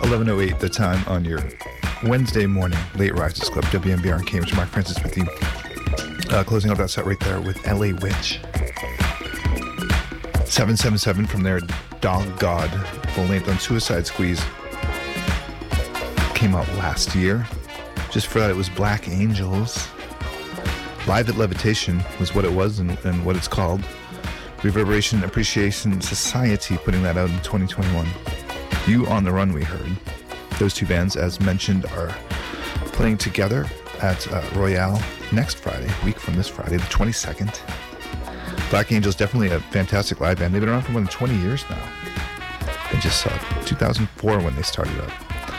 11:08 the time on your Wednesday morning, Late Risers Club, WMBR in Cambridge. Mark Francis with you. Closing out that set right there with LA Witch. 777 from their Dog God full length on Suicide Squeeze. Came out last year. Just for that, it was Black Angels. Live at Levitation was what it was and what it's called. Reverberation Appreciation Society putting that out in 2021. You on the Run we heard. Those two bands, as mentioned, are playing together at Royale next Friday, a week from this Friday, the 22nd. Black Angels, definitely a fantastic live band. They've been around for more than 20 years now. I just saw 2004 when they started up.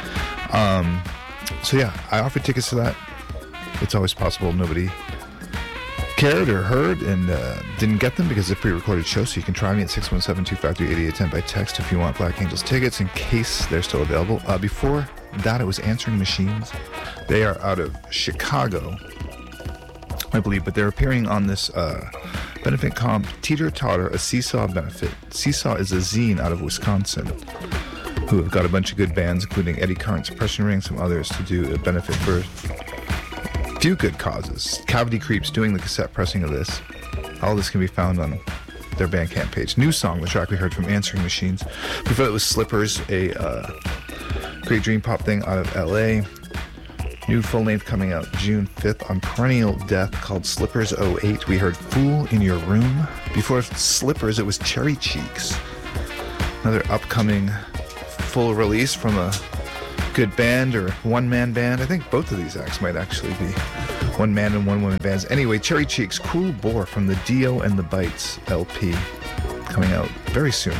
So yeah, I offered tickets to that. It's always possible nobody cared or heard and didn't get them because it's a pre-recorded show, so you can try me at 617-253-8810 by text if you want Black Angels tickets in case they're still available. Before that, it was Answering Machines. They are out of Chicago, I believe, but they're appearing on this benefit comp, Teeter Totter, a Seesaw benefit. Seesaw is a zine out of Wisconsin who have got a bunch of good bands, including Eddie Current, Suppression Ring, some others, to do a benefit for a few good causes. Cavity Creeps doing the cassette pressing of this. All this can be found on their Bandcamp page. New song, the track we heard from Answering Machines. Before it was Slippers, a great dream pop thing out of LA. New full length coming out June 5th on Perennial Death called Slippers 08. We heard Fool in Your Room. Before Slippers, it was Cherry Cheeks. Another upcoming full release from a good band or one-man band. I think both of these acts might actually be one-man and one-woman bands. Anyway, Cherry Cheeks, Cruel Boar from the Dio and the Bites LP coming out very soon.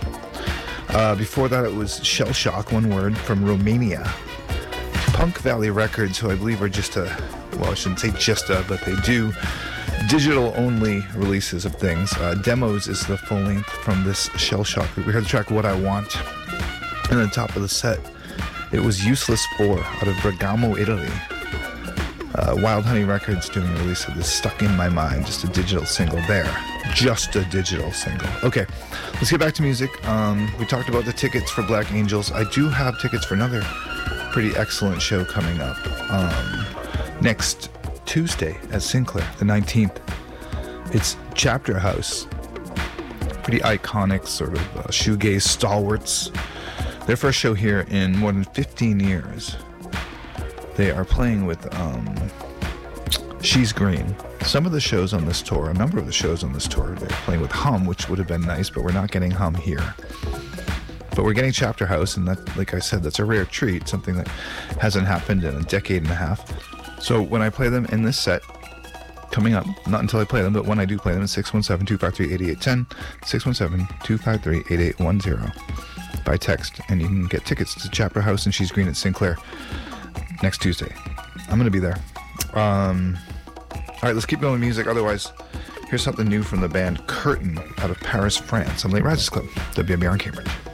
Before that, it was Shell Shock, one word, from Romania. Punk Valley Records, who I believe are just well, I shouldn't say just but they do digital-only releases of things. Demos is the full length from this Shell Shock. We heard the track What I Want. And at the top of the set, it was Useless 4 out of Bergamo, Italy. Wild Honey Records doing a release of this Stuck in My Mind, just a digital single there. Just a digital single. Okay, let's get back to music. We talked about the tickets for Black Angels. I do have tickets for another pretty excellent show coming up next Tuesday at Sinclair, the 19th. It's Chapter House. Pretty iconic sort of shoegaze stalwarts. Their first show here in more than 15 years. They are playing with She's Green. Some of the shows on this tour, a number of the shows on this tour, they're playing with Hum, which would have been nice, but we're not getting Hum here. But we're getting Chapter House, and that, like I said, that's a rare treat, something that hasn't happened in a decade and a half. So when I play them in this set, coming up, not until I play them, but when I do play them, it's 617-253-8810, 617-253-8810 by text, and you can get tickets to Chapter House and She's Green at Sinclair next Tuesday. I'm going to be there. All right, let's keep going with music. Otherwise, here's something new from the band Curtain out of Paris, France. I'm Late Risers Club, WMBR in Cambridge.